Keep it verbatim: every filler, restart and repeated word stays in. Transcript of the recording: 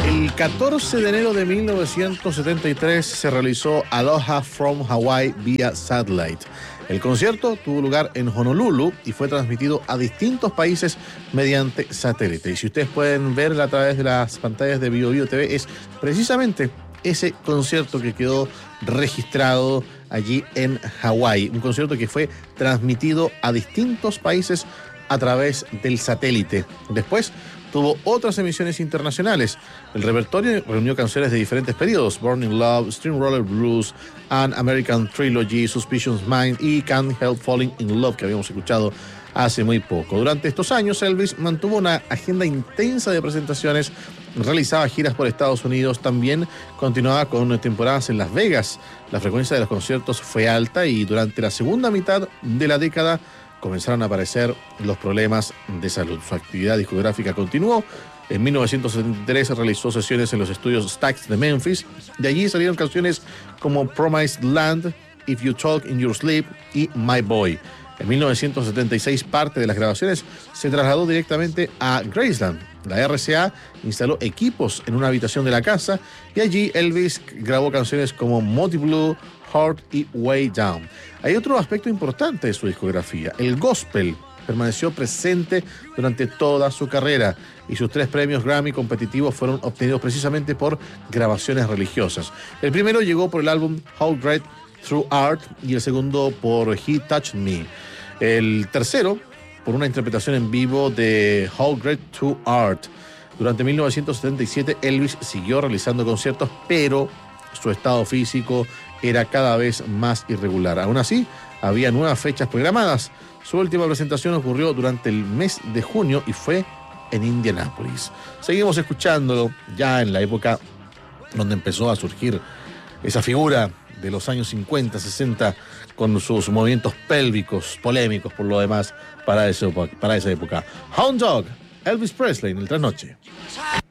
El catorce de enero de mil novecientos setenta y tres se realizó Aloha from Hawaii vía satellite. El concierto tuvo lugar en Honolulu y fue transmitido a distintos países mediante satélite. Y si ustedes pueden ver a través de las pantallas de Bio Bio T V, es precisamente ese concierto que quedó registrado allí en Hawái. Un concierto que fue transmitido a distintos países a través del satélite. Después tuvo otras emisiones internacionales. El repertorio reunió canciones de diferentes periodos: Burning Love, Steamroller Blues, An American Trilogy, Suspicious Mind y Can't Help Falling in Love, que habíamos escuchado hace muy poco. Durante estos años, Elvis mantuvo una agenda intensa de presentaciones, realizaba giras por Estados Unidos, también continuaba con temporadas en Las Vegas. La frecuencia de los conciertos fue alta y durante la segunda mitad de la década comenzaron a aparecer los problemas de salud. Su actividad discográfica continuó. En mil novecientos setenta y tres realizó sesiones en los estudios Stax de Memphis. De allí salieron canciones como Promised Land, If You Talk in Your Sleep y My Boy. En mil novecientos setenta y seis, parte de las grabaciones se trasladó directamente a Graceland. La R C A instaló equipos en una habitación de la casa y allí Elvis grabó canciones como Moody Blue, Heart y Way Down. Hay otro aspecto importante de su discografía. El gospel permaneció presente durante toda su carrera y sus tres premios Grammy competitivos fueron obtenidos precisamente por grabaciones religiosas. El primero llegó por el álbum How Great Through Art y el segundo por He Touched Me. El tercero por una interpretación en vivo de How Great Through Art. Durante mil novecientos setenta y siete Elvis siguió realizando conciertos, pero su estado físico era cada vez más irregular. Aún así, había nuevas fechas programadas. Su última presentación ocurrió durante el mes de junio y fue en Indianápolis. Seguimos escuchándolo ya en la época donde empezó a surgir esa figura de los años cincuenta, sesenta, con sus movimientos pélvicos, polémicos por lo demás, para esa época. Para esa época. Hound Dog, Elvis Presley en el Trasnoche.